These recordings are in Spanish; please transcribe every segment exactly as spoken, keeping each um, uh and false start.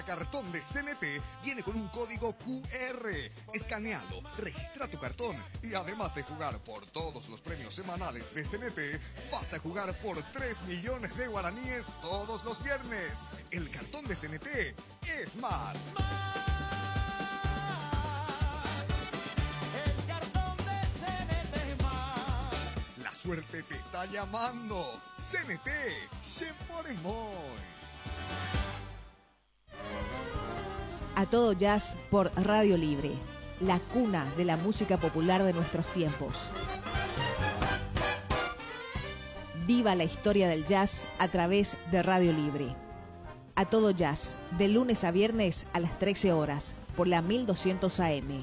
cartón de C N T viene con un código Q R. Escanealo, registra tu cartón y además de jugar por todos los premios semanales de C N T, vas a jugar por tres millones de guaraníes todos los viernes. El cartón de C N T es más. El cartón de C N T es más. La suerte te está llamando. C N T, se pone muy. A todo jazz por Radio Libre, la cuna de la música popular de nuestros tiempos. Viva la historia del jazz a través de Radio Libre. A todo jazz, de lunes a viernes a las trece horas, por la mil doscientos A M.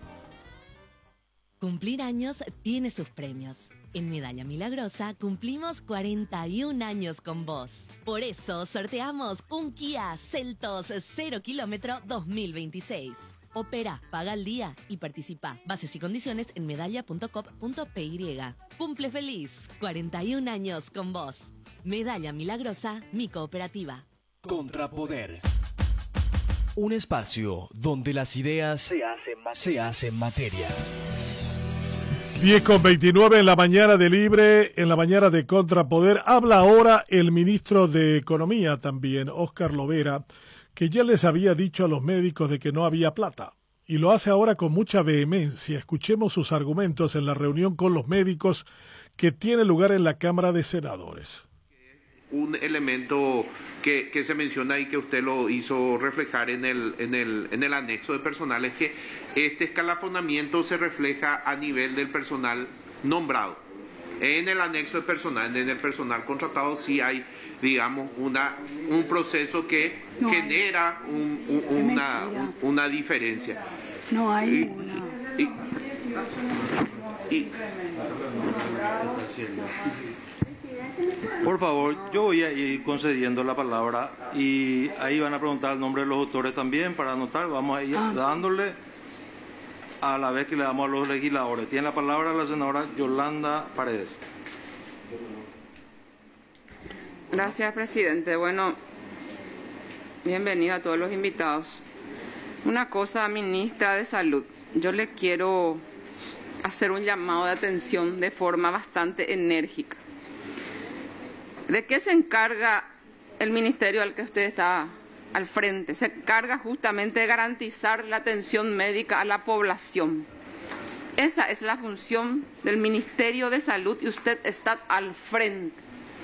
Cumplir años tiene sus premios. En Medalla Milagrosa cumplimos cuarenta y un años con vos. Por eso sorteamos un Kia Seltos cero kilómetro dos mil veintiséis. Opera, paga al día y participa. Bases y condiciones en medalla punto com punto p y. Cumple feliz, cuarenta y un años con vos. Medalla Milagrosa, mi cooperativa. Contrapoder. Un espacio donde las ideas se hacen materia. Se hacen materia. diez con veintinueve en la mañana de Libre, en la mañana de Contrapoder. Habla ahora el ministro de Economía también, Óscar Lovera, que ya les había dicho a los médicos de que no había plata. Y lo hace ahora con mucha vehemencia. Escuchemos sus argumentos en la reunión con los médicos que tiene lugar en la Cámara de Senadores. Un elemento que, que se menciona y que usted lo hizo reflejar en el, en, el, en el anexo de personal es que este escalafonamiento se refleja a nivel del personal nombrado. En el anexo de personal, en el personal contratado, sí hay, digamos, una, un proceso que no genera un, un, una, un, una diferencia. No hay ninguna. Y, y, y, Por favor, yo voy a ir concediendo la palabra y ahí van a preguntar el nombre de los autores también para anotar. Vamos a ir ah. dándole a la vez que le damos a los legisladores. Tiene la palabra la senadora Yolanda Paredes. Gracias, presidente. Bueno, bienvenido a todos los invitados. Una cosa, ministra de Salud, yo le quiero hacer un llamado de atención de forma bastante enérgica. ¿De qué se encarga el ministerio al que usted está al frente? Se encarga justamente de garantizar la atención médica a la población. Esa es la función del Ministerio de Salud y usted está al frente.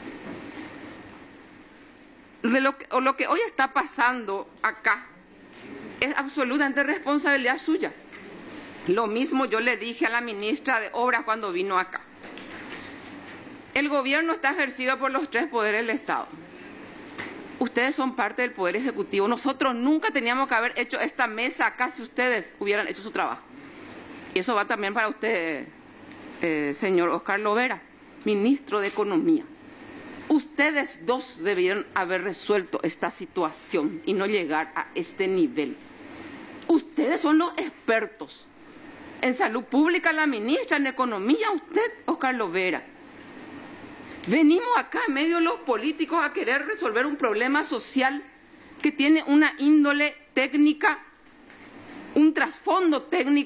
De lo que, o lo que hoy está pasando acá es absolutamente responsabilidad suya. Lo mismo yo le dije a la ministra de Obras cuando vino acá. El gobierno está ejercido por los tres poderes del Estado. Ustedes son parte del Poder Ejecutivo. Nosotros nunca teníamos que haber hecho esta mesa acá si ustedes hubieran hecho su trabajo. Y eso va también para usted, eh, señor Óscar Lovera, ministro de Economía. Ustedes dos debieron haber resuelto esta situación y no llegar a este nivel. Ustedes son los expertos. En salud pública la ministra, en economía usted, Óscar Lovera. Venimos acá en medio de los políticos a querer resolver un problema social que tiene una índole técnica, un trasfondo técnico